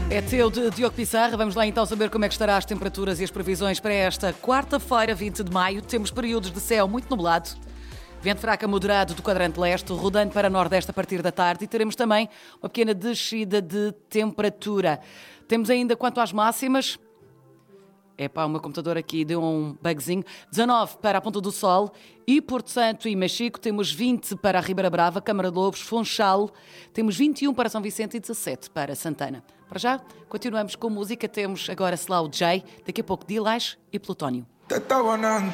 É teu, de Diogo Pissarra. Vamos lá então saber como é que estará as temperaturas e as previsões para esta quarta-feira, 20 de maio. Temos períodos de céu muito nublado, vento fraco a moderado do quadrante leste, rodando para nordeste a partir da tarde, e teremos também uma pequena descida de temperatura. Temos ainda, quanto às máximas, o meu computador aqui deu um bugzinho. 19 para a Ponta do Sol e Porto Santo e Machico. Temos 20 para a Ribeira Brava, Câmara de Lobos, Funchal. Temos 21 para São Vicente e 17 para Santana. Para já, continuamos com música. Temos agora Slow J, daqui a pouco Dilage e Plutónio.